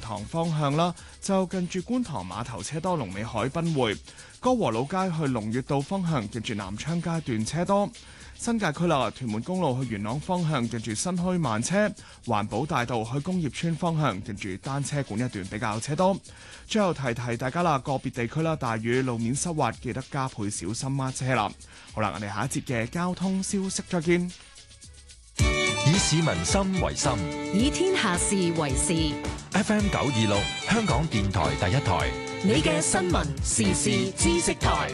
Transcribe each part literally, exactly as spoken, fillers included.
塘方向啦，就近住觀塘碼頭車多，龍尾海濱匯。歌和老街去龍悅道方向，近住南昌街段車多。新界區啦，屯門公路去元朗方向，近住新墟慢車；環保大道去工業村方向，近住單車館一段比較車多。最後提提大家啦，個別地區啦，大雨路面濕滑，記得加倍小心抹車啦。好啦，我哋下一節嘅交通消息再見。 以市民心為心， 以天下事為事。 F M 九二六，香港電台第一台， 你嘅新聞時事知識台。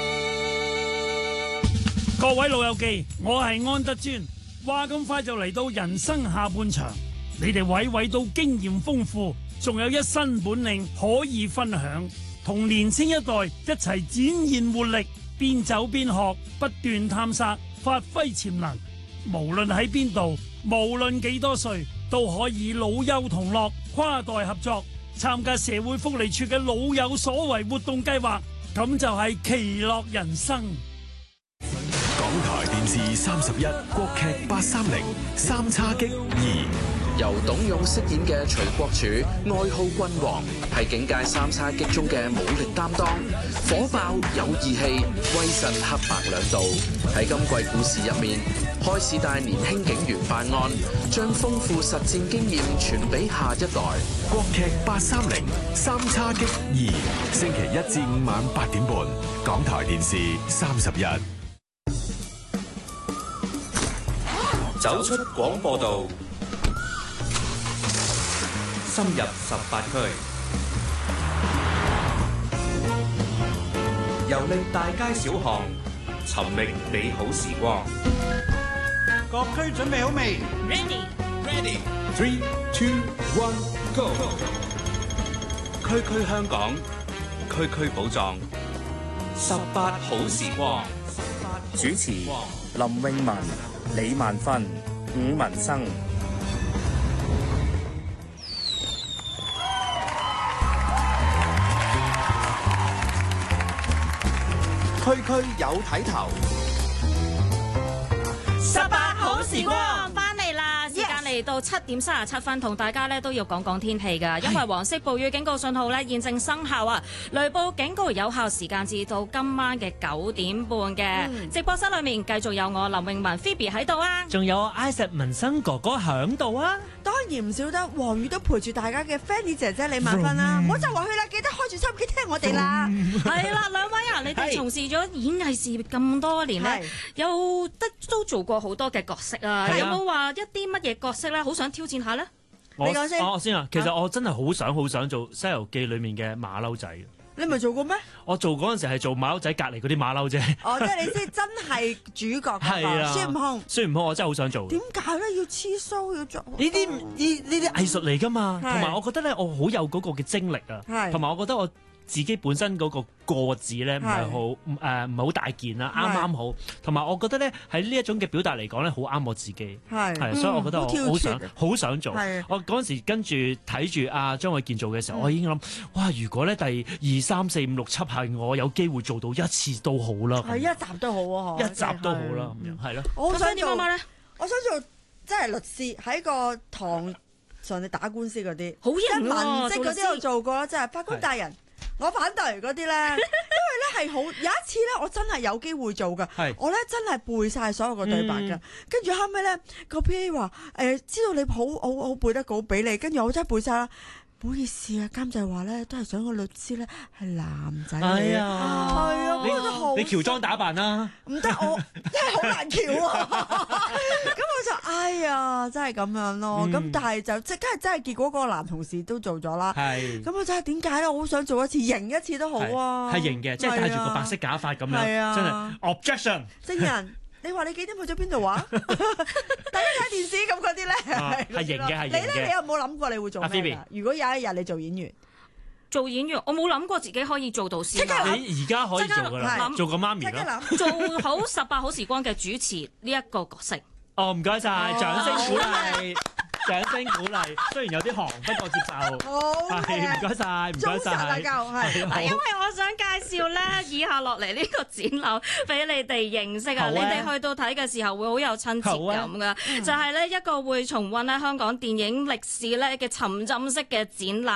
各位老友記，我係安德尊。話咁快就嚟到人生下半場，你哋位位都經驗豐富，仲有一身本領可以分享，同年青一代一齊展現活力，邊走邊學，不斷探索，發揮潛能。無論喺邊度，無論幾多歲，都可以老幼同樂，跨代合作，參加社會福利處嘅老有所為活動計劃，咁就係其樂人生。 港台電視三十一，國劇八三零三叉戟二， 由董勇飾演嘅徐國柱，愛好君王，係警界三叉戟中嘅武力擔當，火爆有義氣，威神黑白兩道。喺今季故事入面，開始帶年輕警員辦案，將豐富實戰經驗傳俾下一代。 國劇八三零三叉戟二，星期一至五晚八點半，港台電視三十一。 走出廣播道，深入十八區，遊歷大街小巷，尋覓美好時光。 各區準備好未 Ready Ready Three Two One Go！ 區區香港，區區寶藏，十八好時光。主持林詠文、李萬芬、伍文生。 區區有睇頭， 十八好時光翻嚟啦！時間嚟到七點三十七分，同大家咧都要講講天氣㗎，因為黃色暴雨警告信號咧現正生效啊！雷暴警告有效時間至到今晚嘅九點半嘅。嗯、直播室裏面繼續有我林詠文 Phoebe 喺度啊， 仲有 Isaac 文生哥哥響度啊！ 當然唔少得黃宇都陪住大家嘅 Fanny 姐姐李萬芬啦，唔好就話去啦，記得開住收音機聽我哋啦。 係啦，兩位啊，你哋從事咗演藝事業咁多年咧，有得都做過好多嘅角色啊，有冇話一啲乜嘢角色咧，好想挑戰下咧？ 你講先，我先啊，其實我真係好想好想做《西遊記》裏面嘅馬騮仔。 你咪做過咩？ 我做嗰陣時係做馬騮仔隔離嗰啲馬騮啫。 哦，即係你先真係主角嗰個孫悟空。 孫悟空我真係好想做。點解咧？要黐鬚要做？ 呢啲呢呢啲藝術嚟㗎嘛，同埋我覺得咧，我好有嗰個嘅精力啊，同埋我覺得我自己本身嗰個個字咧唔係好誒唔係好大件啦，啱啱好。同埋我覺得咧喺呢一種嘅表達嚟講咧，好啱我自己。係係，所以我覺得我好想好想做。我嗰陣時跟住睇住阿張衛健做嘅時候，我已經諗哇！如果咧第二三四五六七係我有機會做到一次都好啦。係一集都好啊！一集都好啦，咁樣係咯。我想做咧，我想做即係律師喺個堂上你打官司嗰啲，好型啊！文職嗰啲我做過啦，即係法官大人。我反對嗰啲咧，因為咧係好有一次咧，我真係有機會做噶，我咧真係背晒所有個對白噶，跟住、嗯、後尾咧個 P A 話誒，知道你好好好背得稿俾你，跟住我真係背晒啦。唔好意思啊，監製話咧都係想個律師咧係男仔嚟嘅，係啊，我覺得好你喬裝打扮啦，唔得我真係好難喬啊，咁我就哎呀真係咁樣咯，咁、嗯、但係就即係真係結果嗰個男同事都做咗啦，係，咁我真係點解咧？我好想做一次，型一次都好啊，係型嘅，即係戴住個白色假髮咁樣，啊、真係 objection 證人。你話你幾點去咗邊度啊？大家睇電視咁嗰啲咧，係型嘅，係型嘅。你咧，你有冇諗過你會做咩？如果有一日你做演員，做演員，我冇諗過自己可以做到先。你而家可以做噶啦，做個媽咪啦，做好十八好時光嘅主持呢一個角色。哦，唔該晒，掌聲鼓勵。掌聲鼓勵，雖然有啲寒，不過接受。好，係唔該晒，唔該晒。大家好，係。因為我想介紹咧，以下落嚟呢個展覽俾你哋認識啊！你哋去到睇嘅時候會好有親切感㗎，就係咧一個會重溫咧香港電影歷史咧嘅沉浸式嘅展覽。